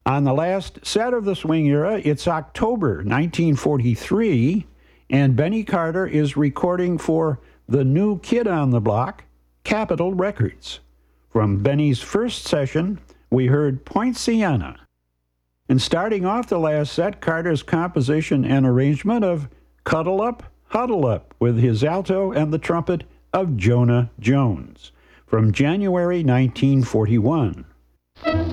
On the last set of the swing era, it's October 1943, and Benny Carter is recording for the new kid on the block, Capitol Records. From Benny's first session, we heard Poinciana. And starting off the last set, Carter's composition and arrangement of Cuddle Up, Huddle Up with his alto and the trumpet of Jonah Jones from January 1941.